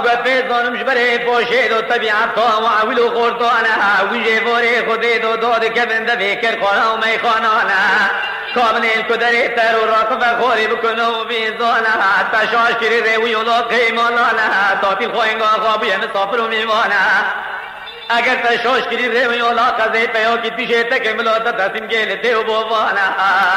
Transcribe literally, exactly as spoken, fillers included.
فیضانمش برای پوشید و طبیعت تا معاول و خوردانه ویژه واره خودید و داد که بنده فکر خانه و میخانانه کامنین کدری تر و راق و خوری بکنه و بیزانه تشاش کری روی و لا قیمانانه تاپیل خواهنگا خوابی مسافر و میمانه اگر تشاش کری روی و لا قضی پیاکی پیشه تک ملاتا تسیم گلته و بوانه